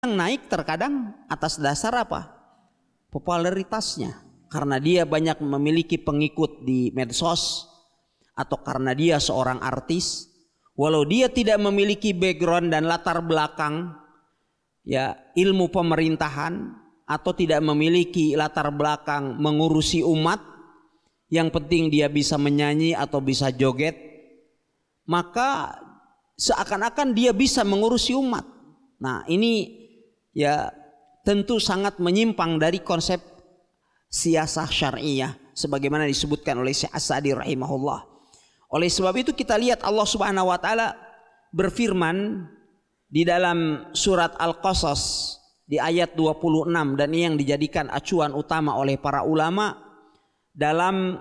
naik terkadang atas dasar apa? Popularitasnya. Karena dia banyak memiliki pengikut di medsos, atau karena dia seorang artis, walau dia tidak memiliki background dan latar belakang ya ilmu pemerintahan, atau tidak memiliki latar belakang mengurusi umat, yang penting dia bisa menyanyi atau bisa joget, maka seakan-akan dia bisa mengurusi umat. Nah, ini ya tentu sangat menyimpang dari konsep siyasah syariah sebagaimana disebutkan oleh Syekh As-Sa'di rahimahullah. Oleh sebab itu kita lihat Allah Subhanahu wa taala berfirman di dalam surat Al-Qasas di ayat 26, dan ini yang dijadikan acuan utama oleh para ulama dalam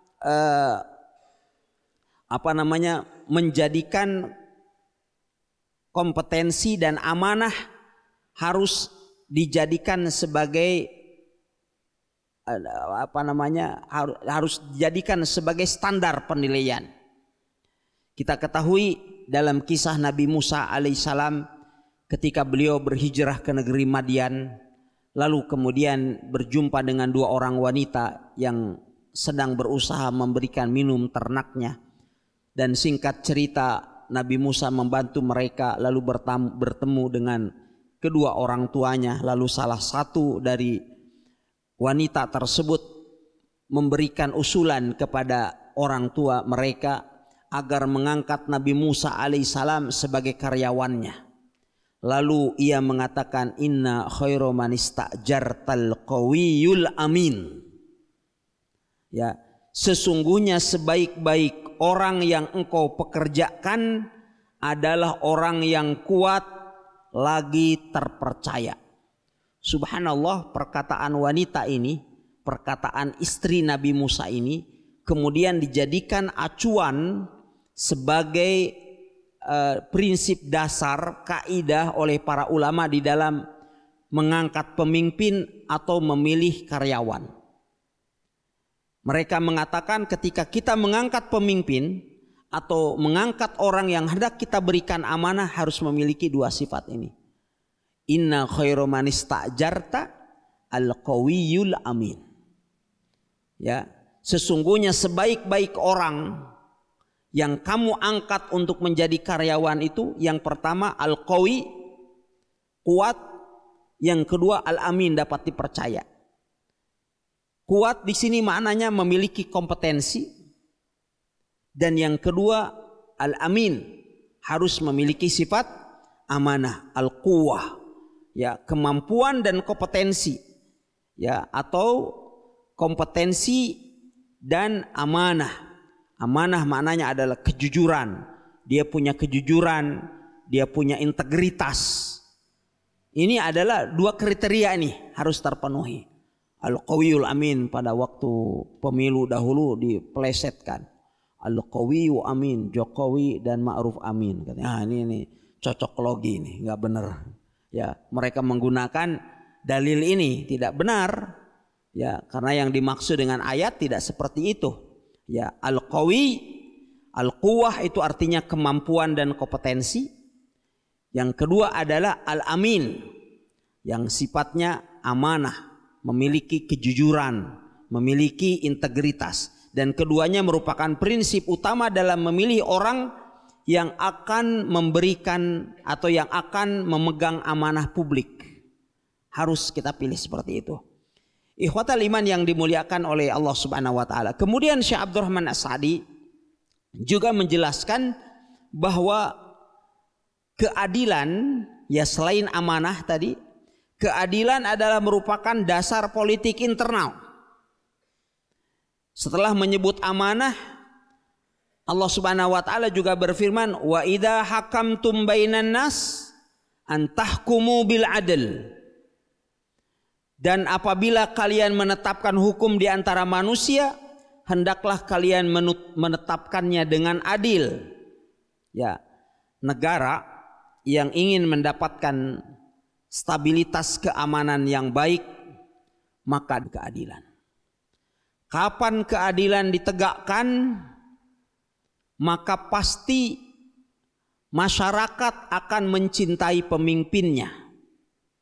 menjadikan kompetensi dan amanah harus dijadikan sebagai harus dijadikan sebagai standar penilaian. Kita ketahui dalam kisah Nabi Musa alaihissalam ketika beliau berhijrah ke negeri Madian, lalu kemudian berjumpa dengan dua orang wanita yang sedang berusaha memberikan minum ternaknya, dan singkat cerita Nabi Musa membantu mereka lalu bertemu dengan kedua orang tuanya, lalu salah satu dari wanita tersebut memberikan usulan kepada orang tua mereka agar mengangkat Nabi Musa alaihissalam sebagai karyawannya. Lalu ia mengatakan, inna khairu man istajartal qawiyul amin. Ya, sesungguhnya sebaik-baik orang yang engkau pekerjakan adalah orang yang kuat lagi terpercaya. Subhanallah, perkataan wanita ini, perkataan istri Nabi Musa ini kemudian dijadikan acuan sebagai prinsip dasar kaidah oleh para ulama di dalam mengangkat pemimpin atau memilih karyawan. Mereka mengatakan ketika kita mengangkat pemimpin atau mengangkat orang yang hendak kita berikan amanah harus memiliki dua sifat ini. Inna khairu man istajarta al-qawiyul amin. Ya, sesungguhnya sebaik-baik orang yang kamu angkat untuk menjadi karyawan itu, yang pertama al-qawi, kuat, yang kedua al-amin, dapat dipercaya. Kuat di sini maknanya memiliki kompetensi, dan yang kedua al-amin, harus memiliki sifat amanah, al-quwah, ya, kemampuan dan kompetensi, ya, atau kompetensi dan amanah. Amanah maknanya adalah kejujuran. Dia punya kejujuran, dia punya integritas. Ini adalah dua kriteria ini harus terpenuhi. Al-qawiyul amin pada waktu pemilu dahulu dipelesetkan. Al-qawiyu amin, Jokowi dan Ma'ruf amin. Katanya, ini cocok logi ini, enggak benar. Ya, mereka menggunakan dalil ini tidak benar. Ya, karena yang dimaksud dengan ayat tidak seperti itu. Ya, al-qawi, al-quwah itu artinya kemampuan dan kompetensi. Yang kedua adalah al-amin, yang sifatnya amanah, memiliki kejujuran, memiliki integritas. Dan keduanya merupakan prinsip utama dalam memilih orang yang akan memberikan atau yang akan memegang amanah publik. Harus kita pilih seperti itu. Ikhwatal iman yang dimuliakan oleh Allah Subhanahu wa taala. Kemudian Syekh Abdurrahman As-Sa'di juga menjelaskan bahwa keadilan, ya selain amanah tadi, keadilan adalah merupakan dasar politik internal. Setelah menyebut amanah, Allah Subhanahu wa taala juga berfirman, "Wa idza hakamtum bainan nas an tahkumu bil adl." Dan apabila kalian menetapkan hukum di antara manusia, hendaklah kalian menetapkannya dengan adil. Ya, negara yang ingin mendapatkan stabilitas keamanan yang baik, maka keadilan. Kapan keadilan ditegakkan, maka pasti masyarakat akan mencintai pemimpinnya.